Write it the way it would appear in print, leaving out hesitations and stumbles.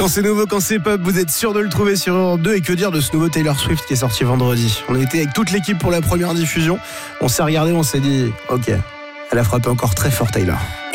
Quand c'est nouveau, quand c'est pop, vous êtes sûr de le trouver sur Europe 2. Et que dire de ce nouveau Taylor Swift qui est sorti vendredi? On a été avec toute l'équipe pour la première diffusion. On s'est regardé, on s'est dit ok, elle a frappé encore très fort Taylor.